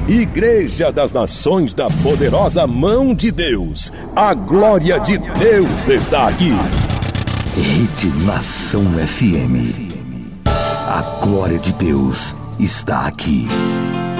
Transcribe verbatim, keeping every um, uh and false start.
Igreja das Nações da Poderosa Mão de Deus. A glória de Deus está aqui. Rede Nação F M. A glória de Deus está aqui.